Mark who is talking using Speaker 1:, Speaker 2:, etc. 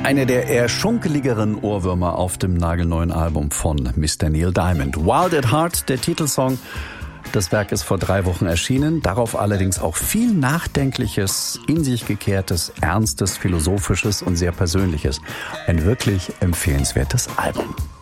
Speaker 1: Eine der eher schunkeligeren Ohrwürmer auf dem nagelneuen Album von Mr. Neil Diamond. Wild at Heart, der Titelsong. Das Werk ist vor 3 Wochen erschienen. Darauf allerdings auch viel Nachdenkliches, in sich gekehrtes, Ernstes, Philosophisches und sehr Persönliches. Ein wirklich empfehlenswertes Album.